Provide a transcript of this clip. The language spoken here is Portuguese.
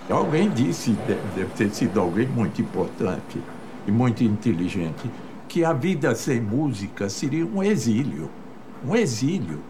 Alguém disse, deve ter sido alguém muito importante e muito inteligente, que a vida sem música seria um exílio. Um exílio.